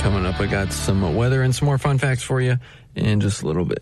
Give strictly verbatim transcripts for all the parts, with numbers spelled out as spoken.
coming up. I got some weather and some more fun facts for you in just a little bit.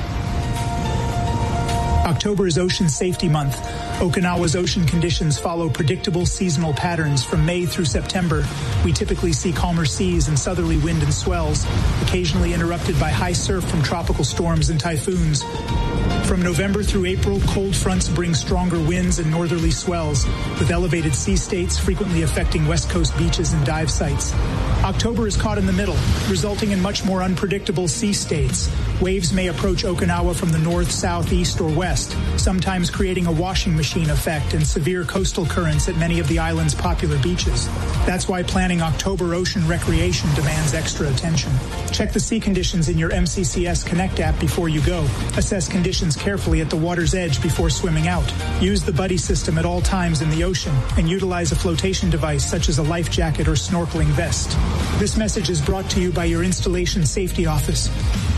October is Ocean Safety Month. Okinawa's ocean conditions follow predictable seasonal patterns from May through September. We typically see calmer seas and southerly wind and swells, occasionally interrupted by high surf from tropical storms and typhoons. From November through April, cold fronts bring stronger winds and northerly swells, with elevated sea states frequently affecting west coast beaches and dive sites. October is caught in the middle, resulting in much more unpredictable sea states. Waves may approach Okinawa from the north, south, east, or west, sometimes creating a washing machine effect and severe coastal currents at many of the island's popular beaches. That's why planning October ocean recreation demands extra attention. Check the sea conditions in your M C C S Connect app before you go. Assess conditions carefully at the water's edge before swimming out. Use the buddy system at all times in the ocean and utilize a flotation device such as a life jacket or snorkeling vest. This message is brought to you by your installation safety office.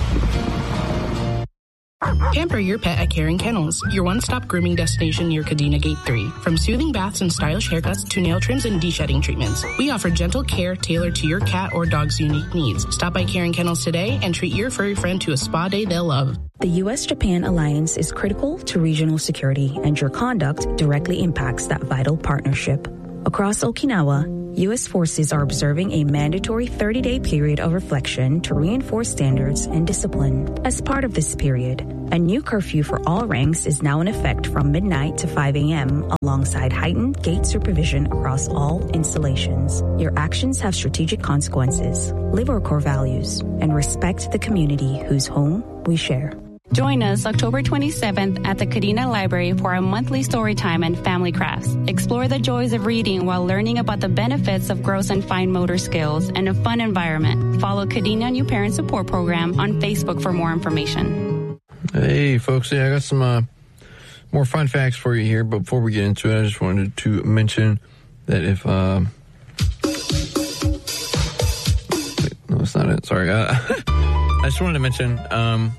Pamper your pet at Caring Kennels, your one-stop grooming destination near Kadena Gate three. From soothing baths and stylish haircuts to nail trims and de-shedding treatments, we offer gentle care tailored to your cat or dog's unique needs. Stop by Caring Kennels today and treat your furry friend to a spa day they'll love. The U S Japan alliance is critical to regional security, and your conduct directly impacts that vital partnership. Across Okinawa, U S forces are observing a mandatory thirty-day period of reflection to reinforce standards and discipline. As part of this period, a new curfew for all ranks is now in effect from midnight to five a.m. alongside heightened gate supervision across all installations. Your actions have strategic consequences. Live our core values and respect the community whose home we share. Join us October twenty-seventh at the Kadena Library for a monthly story time and family crafts. Explore the joys of reading while learning about the benefits of gross and fine motor skills and a fun environment. Follow Kadena New Parent Support Program on Facebook for more information. Hey, folks. Yeah, I got some uh, more fun facts for you here. But before we get into it, I just wanted to mention that if... Uh, wait, no, that's not it. Sorry. Uh, I just wanted to mention... Um,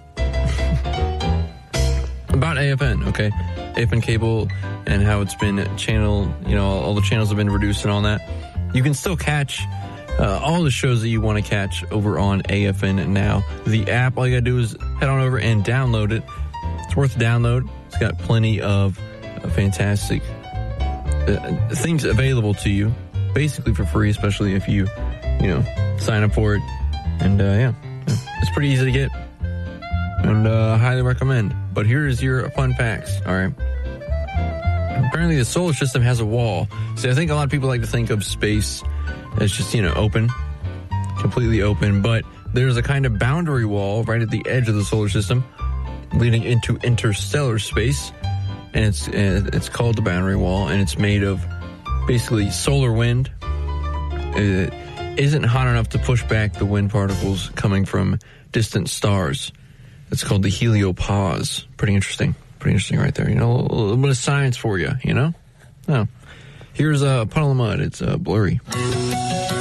about A F N, okay? A F N cable and how it's been channeled, you know, all the channels have been reduced and all that. You can still catch uh, all the shows that you want to catch over on A F N now. The app, all you got to do is head on over and download it. It's worth a download. It's got plenty of uh, fantastic uh, things available to you, basically for free, especially if you, you know, sign up for it. And, uh, yeah, it's pretty easy to get. And uh, highly recommend. But here's your fun facts, all right? Apparently the solar system has a wall. See, I think a lot of people like to think of space as just, you know, open, completely open. But there's a kind of boundary wall right at the edge of the solar system leading into interstellar space. And it's it's called the boundary wall, and it's made of basically solar wind. It isn't hot enough to push back the wind particles coming from distant stars. It's called the heliopause. Pretty interesting. Pretty interesting right there. You know, a little, a little bit of science for you, you know? Oh. Here's a puddle of mud. It's uh, blurry.